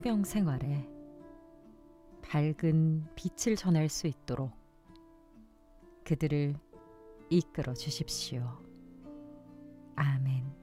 학병 생활에 밝은 빛을 전할 수 있도록 그들을 이끌어 주십시오. 아멘.